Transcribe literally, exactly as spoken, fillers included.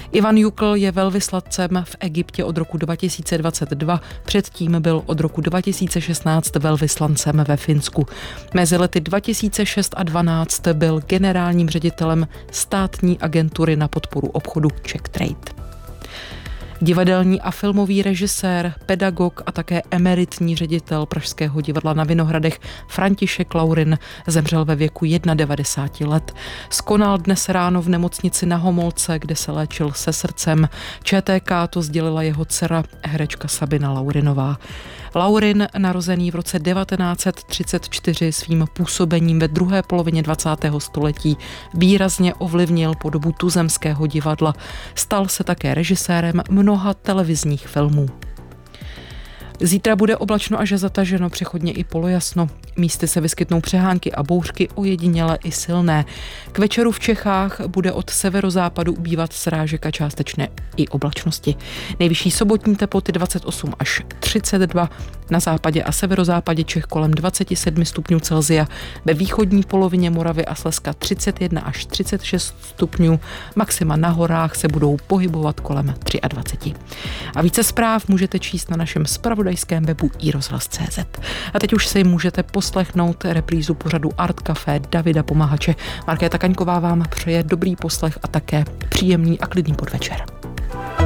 Ivan Jukl je velvyslancem v Egyptě od roku dva tisíce dvacet dva, předtím byl od roku dva tisíce šestnáct velvyslancem ve Finsku. Mezi lety dva tisíce šest a dvanáct byl generálním ředitelem státní agentury na podporu obchodu Czech Trade. Divadelní a filmový režisér, pedagog a také emeritní ředitel Pražského divadla na Vinohradech František Laurin zemřel ve věku devadesát jedna let. Skonal dnes ráno v nemocnici na Homolce, kde se léčil se srdcem. ČTK to sdělila jeho dcera, herečka Sabina Laurinová. Laurin, narozený v roce devatenáct set třicet čtyři, svým působením ve druhé polovině dvacátého století výrazně ovlivnil podobu tuzemského divadla. Stal se také režisérem mnoha televizních filmů. Zítra bude oblačno až zataženo, přechodně i polojasno. Místy se vyskytnou přehánky a bouřky, ojediněle i silné. K večeru v Čechách bude od severozápadu ubývat srážek a částečné i oblačnosti. Nejvyšší sobotní teploty dvacet osm až třicet dva, na západě a severozápadě Čech kolem dvacet sedm stupňů Celsia, ve východní polovině Moravy a Slezska třicet jedna až třicet šest stupňů, maxima na horách se budou pohybovat kolem dvacet tři. A více zpráv můžete číst na našem zpravodajském webu i rozhlas tečka cé zet. A teď už si můžete poslechnout reprízu pořadu Art Café Davida Pomahače. Markéta Kaňková vám přeje dobrý poslech a také příjemný a klidný podvečer.